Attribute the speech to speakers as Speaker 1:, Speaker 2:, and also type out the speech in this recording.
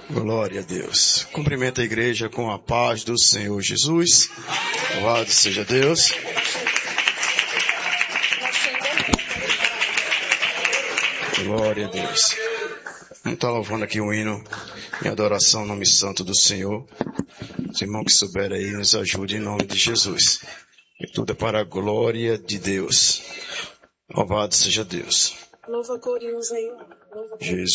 Speaker 1: Glória a Deus. Cumprimenta a igreja com a paz do Senhor Jesus. Louvado seja Deus. Glória a Deus. Vamos estar louvando aqui um hino em adoração ao nome santo do Senhor. Os irmãos que souberem aí, nos ajude em nome de Jesus. E tudo é para a glória de Deus. Louvado seja Deus.
Speaker 2: Louva a cor e Jesus.